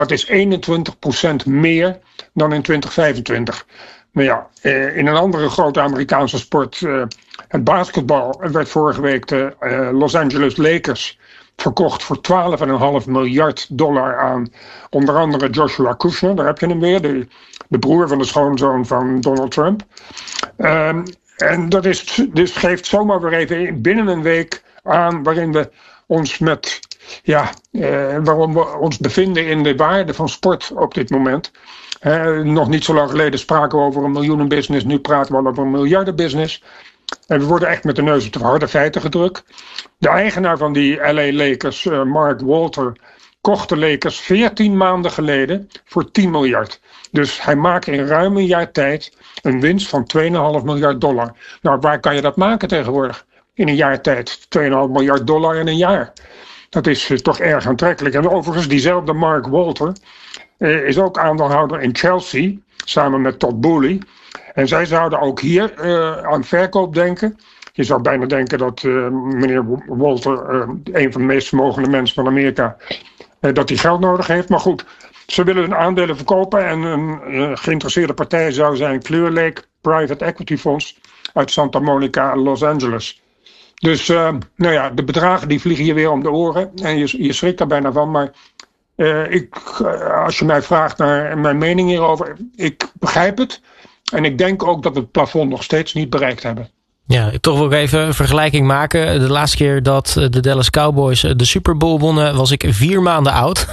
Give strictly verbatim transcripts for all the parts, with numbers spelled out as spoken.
dat is eenentwintig procent meer dan in twintig vijfentwintig. Nou ja, in een andere grote Amerikaanse sport, het basketbal, werd vorige week de Los Angeles Lakers verkocht voor twaalf komma vijf miljard dollar aan onder andere Joshua Kushner, daar heb je hem weer, de, de broer van de schoonzoon van Donald Trump. Um, en dat is, dus geeft zomaar weer even binnen een week aan waarin we ons met, ja, eh, waarom we ons bevinden in de waarde van sport op dit moment. Eh, nog niet zo lang geleden spraken we over een miljoenenbusiness, nu praten we al over een miljardenbusiness. En we worden echt met de neus op de harde feiten gedrukt. De eigenaar van die L A Lakers, uh, Mark Walter, kocht de Lakers veertien maanden geleden voor tien miljard. Dus hij maakt in ruim een jaar tijd een winst van twee komma vijf miljard dollar. Nou, waar kan je dat maken tegenwoordig? In een jaar tijd, twee komma vijf miljard dollar in een jaar. Dat is uh, toch erg aantrekkelijk. En overigens, diezelfde Mark Walter uh, is ook aandeelhouder in Chelsea, samen met Todd Boehly. En zij zouden ook hier uh, aan verkoop denken. Je zou bijna denken dat uh, meneer Walter, uh, een van de meest vermogende mensen van Amerika, uh, dat hij geld nodig heeft. Maar goed, ze willen hun aandelen verkopen en een uh, geïnteresseerde partij zou zijn Clear Lake Private Equity Fonds uit Santa Monica, Los Angeles. Dus uh, nou ja, de bedragen die vliegen je weer om de oren en je, je schrikt er bijna van. Maar uh, ik, uh, als je mij vraagt naar mijn mening hierover, ik begrijp het. En ik denk ook dat we het plafond nog steeds niet bereikt hebben. Ja, ik toch ook even een vergelijking maken. De laatste keer dat de Dallas Cowboys de Super Bowl wonnen, was ik vier maanden oud.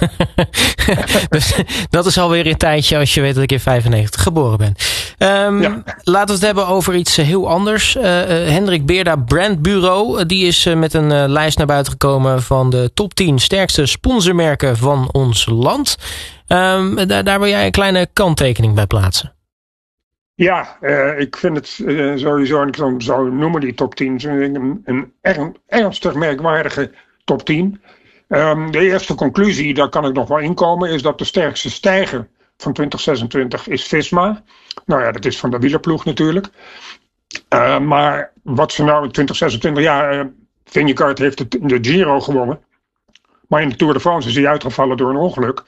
Dus dat is alweer een tijdje als je weet dat ik in vijfennegentig geboren ben. Um, ja. Laten we het hebben over iets heel anders. Uh, uh, Hendrik Beerda Brand Bureau, die is uh, met een uh, lijst naar buiten gekomen van de top tien sterkste sponsormerken van ons land. Um, daar, daar wil jij een kleine kanttekening bij plaatsen. Ja, uh, ik vind het uh, sowieso, en ik zou, zou noemen die top tien, een, een er, ernstig merkwaardige top tien. Um, de eerste conclusie, daar kan ik nog wel inkomen, is dat de sterkste stijger van twintig zesentwintig is Visma. Nou ja, dat is van de wielerploeg natuurlijk. Uh, maar wat ze nou in twintig zesentwintig, ja, uh, Vingegaard heeft de, de Giro gewonnen. Maar in de Tour de France is hij uitgevallen door een ongeluk.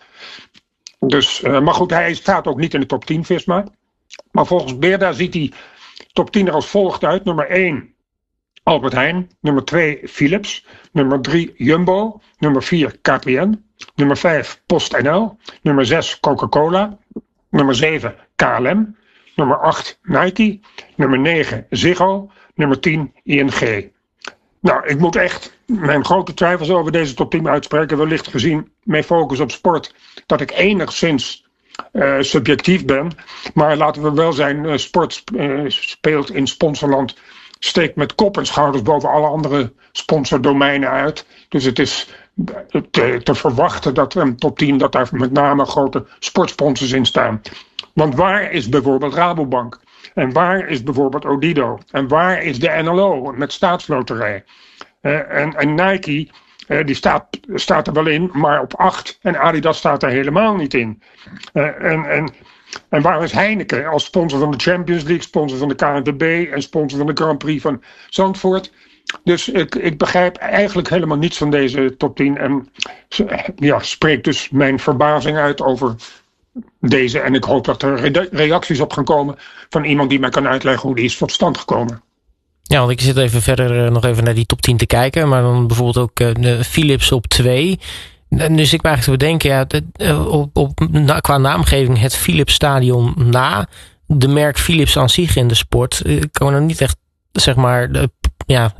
Dus, uh, maar goed, hij staat ook niet in de top tien, Visma. Maar volgens Beerda ziet die top tien er als volgt uit. Nummer één, Albert Heijn. Nummer twee, Philips. Nummer drie, Jumbo. Nummer vier, K P N. Nummer vijf, PostNL. Nummer zes, Coca-Cola. Nummer zeven, K L M. Nummer acht, Nike. Nummer negen, Ziggo. Nummer tien, I N G. Nou, ik moet echt mijn grote twijfels over deze top tien uitspreken. Wellicht gezien mijn focus op sport, dat ik enigszins Uh, subjectief ben, maar laten we wel zijn, uh, sport uh, speelt in sponsorland, steekt met kop en schouders boven alle andere sponsordomeinen uit. Dus het is te, te verwachten dat een top tien, dat daar met name grote sportsponsors in staan. Want waar is bijvoorbeeld Rabobank? En waar is bijvoorbeeld Odido? En waar is de N L O met staatsloterij? Uh, en, en Nike, Uh, die staat, staat er wel in, maar op acht. En Adidas staat er helemaal niet in. Uh, en, en, en waar is Heineken als sponsor van de Champions League, sponsor van de K N V B en sponsor van de Grand Prix van Zandvoort? Dus ik, ik begrijp eigenlijk helemaal niets van deze top tien. En ja, spreek dus mijn verbazing uit over deze. En ik hoop dat er reacties op gaan komen van iemand die mij kan uitleggen hoe die is tot stand gekomen. Ja, want ik zit even verder uh, nog even naar die top tien te kijken. Maar dan bijvoorbeeld ook uh, de Philips op twee. En dus ik me eigenlijk te bedenken, ja, de, uh, op, op, na, qua naamgeving het Philips Stadion na. De merk Philips aan zich in de sport. Uh, kan we nou niet echt, zeg maar, de, ja,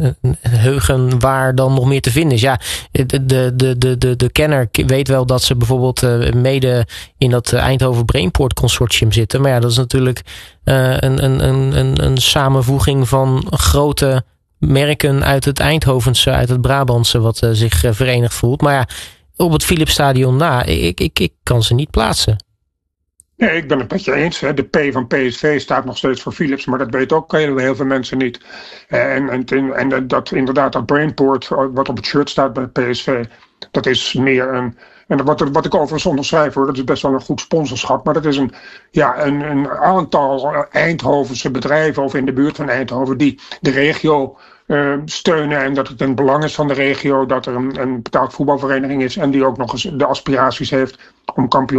heugen waar dan nog meer te vinden is. Ja, de, de, de, de, de kenner weet wel dat ze bijvoorbeeld uh, mede in dat Eindhoven Brainport consortium zitten. Maar ja, dat is natuurlijk uh, een, een, een, een samenvoeging van grote merken uit het Eindhovense, uit het Brabantse, wat uh, zich uh, verenigd voelt. Maar ja, op het Philips Stadion na, ik, ik, ik kan ze niet plaatsen. Nee, ik ben het met je eens. Hè. De P van P S V staat nog steeds voor Philips, maar dat weten ook heel veel mensen niet. En, en, en dat inderdaad dat Brainport, wat op het shirt staat bij P S V, dat is meer een... En wat, wat ik overigens onderschrijf hoor, dat is best wel een goed sponsorschap, maar dat is een, ja, een, een aantal Eindhovense bedrijven of in de buurt van Eindhoven die de regio uh, steunen. En dat het in het belang is van de regio dat er een, een betaald voetbalvereniging is. En die ook nog eens de aspiraties heeft om kampioen